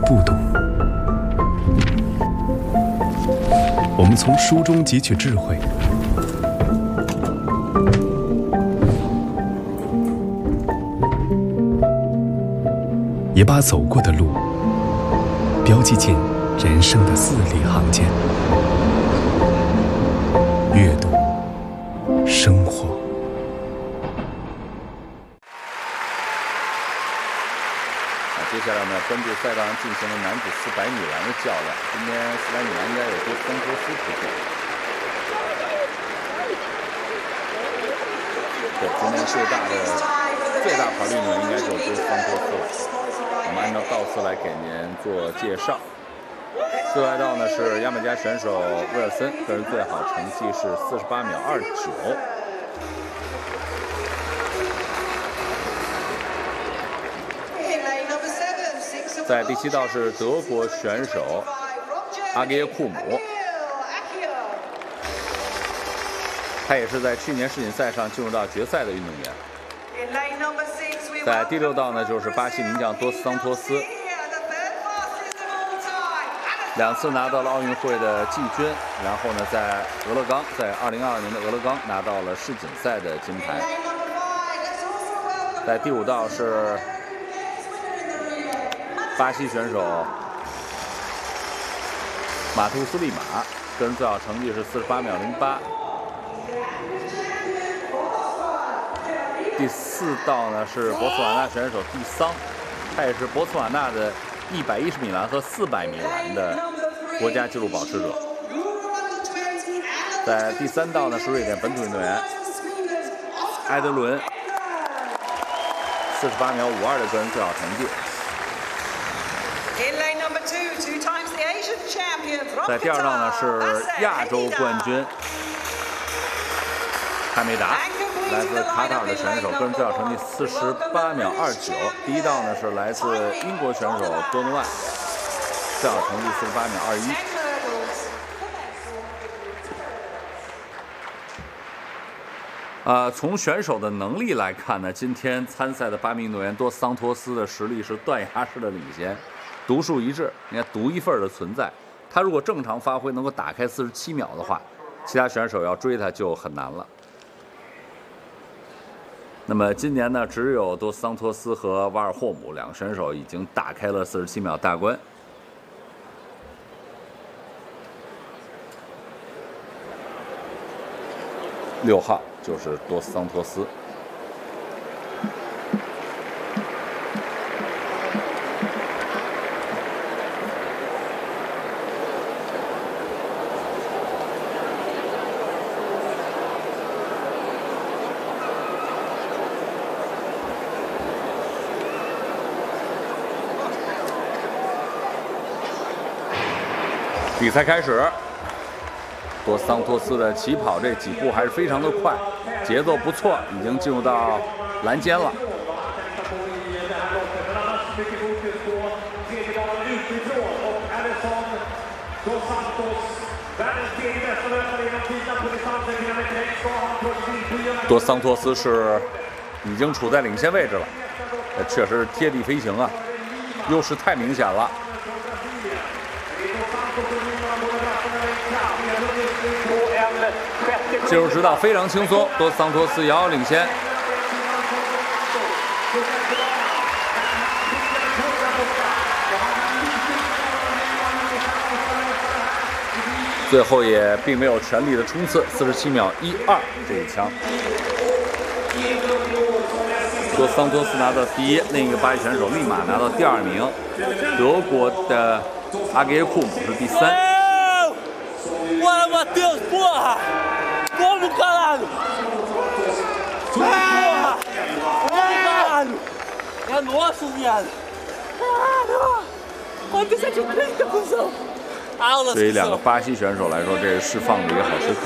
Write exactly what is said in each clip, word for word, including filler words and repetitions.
不懂。我们从书中汲取智慧，也把走过的路标记进人生的字里行间。阅读，生活。 接下来我们要关注赛道上进行的男子四百米栏的较量。今天四百米栏应该有多桑托斯出现。对，今天最大的最大跑率呢，应该就是多桑托斯了。我们按照道次来给您做介绍。最后一道呢是牙买加选手威尔森，个人最好成绩是四十八秒二九。在第七道是德国选手阿格耶库姆，他也是在去年世锦赛上进入到决赛的运动员。在第六道呢，就是巴西名将多斯桑托斯，两次拿到了奥运会的季军，然后呢，在俄勒冈，在二零二二年的俄勒冈拿到了世锦赛的金牌。在第五道是巴西选手马图斯利马，个人最好成绩是四十八秒零八。第四道呢是博茨瓦纳选手蒂桑，他也是博茨瓦纳的一百一十米栏和四百米栏的国家纪录保持者。在第三道呢是瑞典本土运动员埃德伦，四十八秒五二的个人最好成绩。在第二道呢是亚洲冠军哈梅达，来自卡塔尔的选手，个人最好成绩四十八秒二九。第一道呢是来自英国选手多诺万，最好成绩四十八秒二一。呃，从选手的能力来看呢，今天参赛的八名运动员多桑托斯的实力是断崖式的领先，独树一帜，你看独一份的存在。他如果正常发挥能够打开四十七秒的话，其他选手要追他就很难了。那么今年呢，只有多桑托斯和瓦尔霍姆两个选手已经打开了四十七秒大关。六号就是多桑托斯。比赛开始，多桑托斯的起跑这几步还是非常的快，节奏不错，已经进入到栏间了。多桑托斯是已经处在领先位置了，确实贴地飞行啊，优势太明显了。进入直道非常轻松，多桑托斯遥遥领先。最后也并没有全力的冲刺，四十七秒一二这一枪。多桑托斯拿到第一，另一个巴西选手立马拿到第二名。德国的阿格耶库姆是第三。 Meu Deus, porra! Como, caralho? Porra! Caralho! É nosso, viado! Caralho! Olha que sete trinta, cuzão! 对于两个巴西选手来说，这是释放的一个好时刻。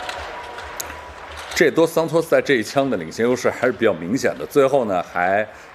这多桑托斯在这一枪的领先优势还是比较明显的，最后呢还